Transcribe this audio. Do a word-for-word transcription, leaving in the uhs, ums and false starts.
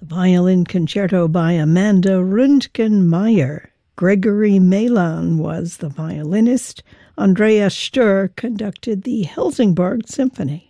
violin concerto by Amanda Röntgen-Meyer. Gregory Melan was the violinist. Andreas Sturr conducted the Helsingborg Symphony.